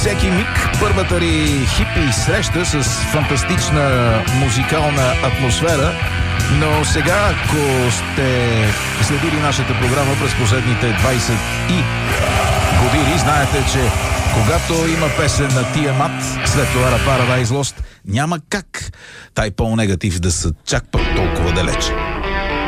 всеки миг първата ни хипи среща с фантастична музикална атмосфера. Но сега, ако сте следили нашата програма през последните 20 и години, знаете, че когато има песен на Тиамат, след това на Paradise Lost, няма как Type O Negative да са чак толкова далече.